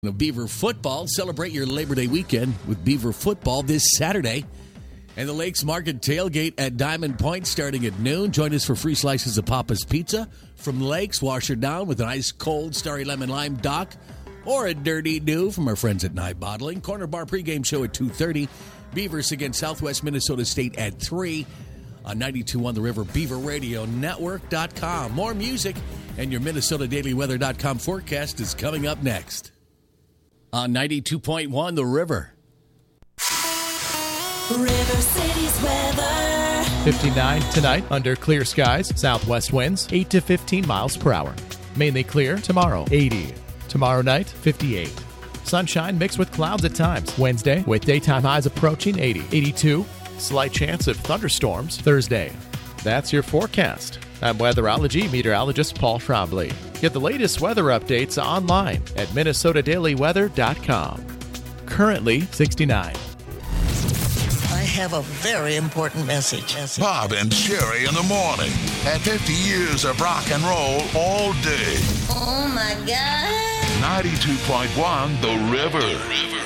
Of Beaver football. Celebrate your Labor Day weekend with Beaver football this Saturday. And the Lakes Market tailgate at Diamond Point starting at noon. Join us for free slices of Papa's Pizza from Lakes. Wash her down with an ice cold Starry Lemon Lime Dock or a Dirty Dew from our friends at Nye Bottling. Corner Bar pregame show at 2:30. Beavers against Southwest Minnesota State at 3 on 92.1 The River, BeaverRadioNetwork.com. More music and your MinnesotaDailyWeather.com forecast is coming up next. On 92.1 The River. River City's weather. 59 tonight under clear skies. Southwest winds 8 to 15 miles per hour. Mainly clear tomorrow, 80. Tomorrow night, 58. Sunshine mixed with clouds at times. Wednesday with daytime highs approaching 80. 82. Slight chance of thunderstorms Thursday. That's your forecast. I'm weatherology meteorologist Paul Trombley. Get the latest weather updates online at MinnesotaDailyWeather.com. Currently 69. I have a very important message. Bob and Sherry in the morning. At 50 years of rock and roll all day. Oh, my God. 92.1 The River.